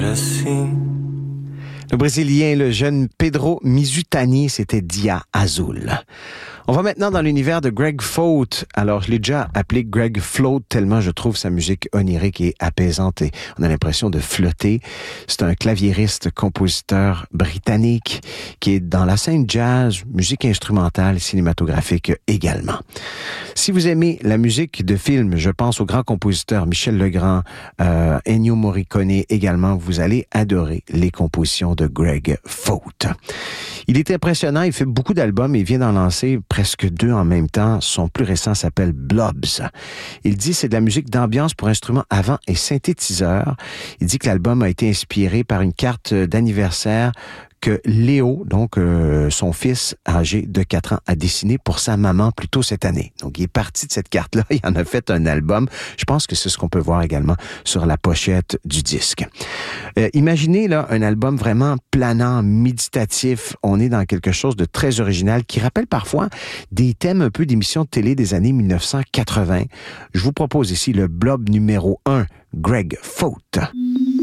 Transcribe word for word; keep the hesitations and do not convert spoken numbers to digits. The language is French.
Le Brésilien, le jeune Pedro Mizutani, c'était Dia Azul. On va maintenant dans l'univers de Greg Fault. Alors, je l'ai déjà appelé Greg Float tellement je trouve sa musique onirique et apaisante et on a l'impression de flotter. C'est un claviériste, compositeur britannique qui est dans la scène jazz, musique instrumentale, cinématographique également. Si vous aimez la musique de film, je pense au grand compositeur Michel Legrand, euh, Ennio Morricone également, vous allez adorer les compositions de Greg Fault. Il est impressionnant, il fait beaucoup d'albums et il vient d'en lancer presque deux en même temps. Son plus récent s'appelle Blobs. Il dit c'est de la musique d'ambiance pour instruments avant et synthétiseurs. Il dit que l'album a été inspiré par une carte d'anniversaire que Léo, donc euh, son fils âgé de quatre ans, a dessiné pour sa maman plus tôt cette année. Donc, il est parti de cette carte-là, il en a fait un album. Je pense que c'est ce qu'on peut voir également sur la pochette du disque. Euh, imaginez là un album vraiment planant, méditatif. On est dans quelque chose de très original qui rappelle parfois des thèmes un peu d'émissions de télé des années dix-neuf cent quatre-vingts. Je vous propose ici le blob numéro un, Greg Fault.